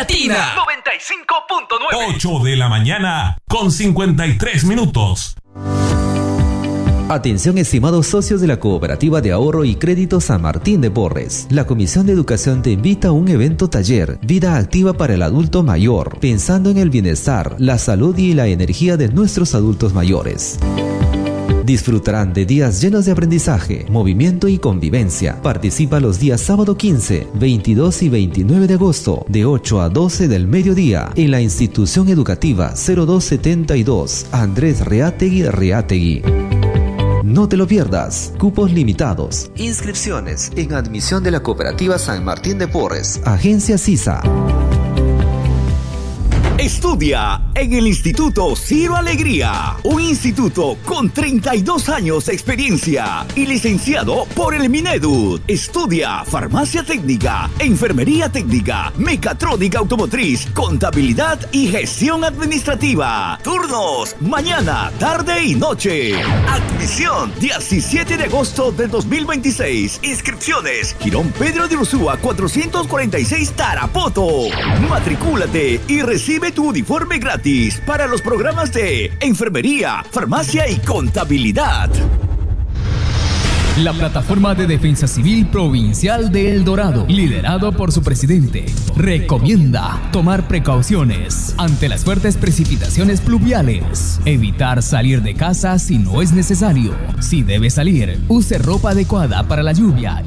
Latina 95.9. 8 de la mañana con 53 minutos. Atención, estimados socios de la Cooperativa de Ahorro y Crédito San Martín de Porres. La Comisión de Educación te invita a un evento taller, Vida Activa para el Adulto Mayor, pensando en el bienestar, la salud y la energía de nuestros adultos mayores. Disfrutarán de días llenos de aprendizaje, movimiento y convivencia. Participa los días sábado 15, 22 y 29 de agosto, de 8 a 12 del mediodía, en la institución educativa 0272, Andrés Reátegui. No te lo pierdas. Cupos limitados. Inscripciones en admisión de la Cooperativa San Martín de Porres, Agencia CISA. Estudia en el Instituto Ciro Alegría, un instituto con 32 años de experiencia y licenciado por el Minedu. Estudia farmacia técnica, enfermería técnica, mecatrónica automotriz, contabilidad y gestión administrativa. Turnos mañana, tarde y noche. Admisión 17 de agosto del 2026. Inscripciones Girón Pedro de Ursúa 446 Tarapoto. Matricúlate y recibe tu uniforme gratis para los programas de enfermería, farmacia y contabilidad. La Plataforma de Defensa Civil Provincial de El Dorado, liderado por su presidente, recomienda tomar precauciones ante las fuertes precipitaciones pluviales. Evitar salir de casa si no es necesario. Si debe salir, use ropa adecuada para la lluvia